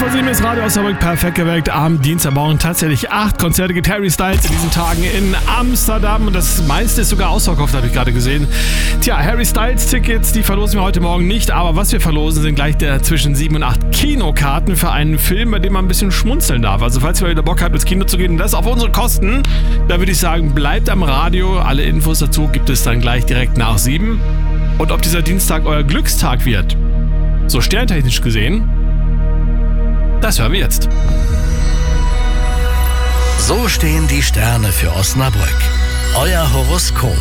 7 ist Radio Osnabrück perfekt geweckt. Am Dienstagmorgen tatsächlich 8 Konzerte gibt Harry Styles in diesen Tagen in Amsterdam. Und das meiste ist sogar ausverkauft, habe ich gerade gesehen. Tja, Harry Styles Tickets, die verlosen wir heute Morgen nicht. Aber was wir verlosen, sind gleich zwischen 7 und 8 Kinokarten für einen Film, bei dem man ein bisschen schmunzeln darf. Also falls ihr wieder Bock habt, ins Kino zu gehen und das auf unsere Kosten, da würde ich sagen, bleibt am Radio. Alle Infos dazu gibt es dann gleich direkt nach 7. Und ob dieser Dienstag euer Glückstag wird, so sterntechnisch gesehen, das hören wir jetzt. So stehen die Sterne für Osnabrück. Euer Horoskop.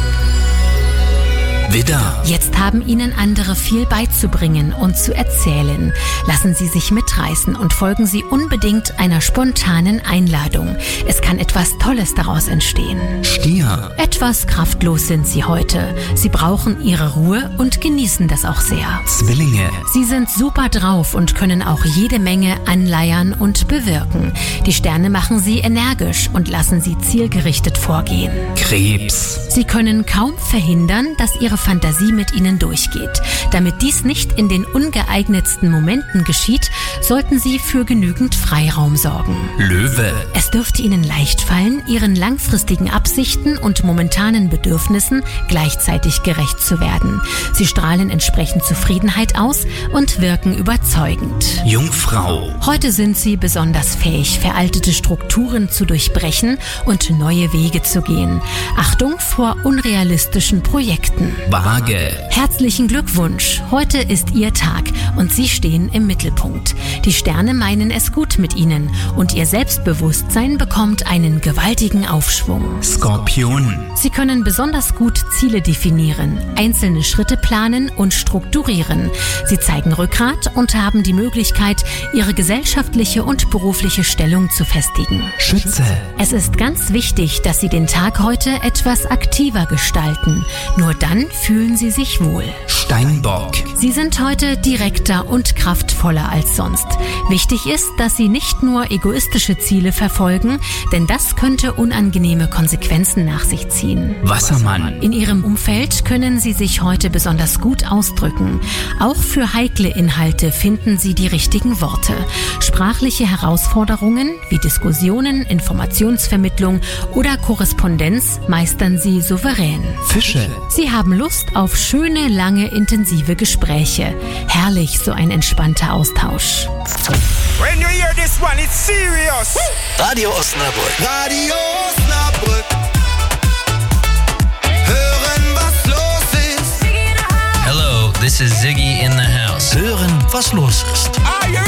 Widder. Jetzt haben Ihnen andere viel beizubringen und zu erzählen. Lassen Sie sich mitreißen und folgen Sie unbedingt einer spontanen Einladung. Es kann etwas Tolles daraus entstehen. Stier. Etwas kraftlos sind Sie heute. Sie brauchen Ihre Ruhe und genießen das auch sehr. Zwillinge. Sie sind super drauf und können auch jede Menge anleiern und bewirken. Die Sterne machen Sie energisch und lassen Sie zielgerichtet vorgehen. Krebs. Sie können kaum verhindern, dass Ihre Fantasie mit Ihnen durchgeht. Damit dies nicht in den ungeeignetsten Momenten geschieht, sollten Sie für genügend Freiraum sorgen. Löwe. Es dürfte Ihnen leicht fallen, Ihren langfristigen Absichten und momentanen Bedürfnissen gleichzeitig gerecht zu werden. Sie strahlen entsprechend Zufriedenheit aus und wirken überzeugend. Jungfrau. Heute sind Sie besonders fähig, veraltete Strukturen zu durchbrechen und neue Wege zu gehen. Achtung vor unrealistischen Projekten. Waage. Herzlichen Glückwunsch! Heute ist Ihr Tag und Sie stehen im Mittelpunkt. Die Sterne meinen es gut mit Ihnen und Ihr Selbstbewusstsein bekommt einen gewaltigen Aufschwung. Skorpion. Sie können besonders gut Ziele definieren, einzelne Schritte planen und strukturieren. Sie zeigen Rückgrat und haben die Möglichkeit, Ihre gesellschaftliche und berufliche Stellung zu festigen. Schütze. Es ist ganz wichtig, dass Sie den Tag heute etwas aktiver gestalten. Nur dann fühlen Sie sich wohl. Steinbock. Sie sind heute direkter und kraftvoller als sonst. Wichtig ist, dass Sie nicht nur egoistische Ziele verfolgen, denn das könnte unangenehme Konsequenzen nach sich ziehen. Wassermann. In Ihrem Umfeld können Sie sich heute besonders gut ausdrücken. Auch für heikle Inhalte finden Sie die richtigen Worte. Sprachliche Herausforderungen wie Diskussionen, Informationsvermittlung oder Korrespondenz meistern Sie souverän. Fische. Sie haben Lust auf schöne, lange, intensive Gespräche. Herrlich, so ein entspannter Austausch. When you hear this one, it's serious. Radio Osnabrück. Radio Osnabrück. Hören, was los ist. Hello, this is Ziggy in the house. Hören, was los ist. Are you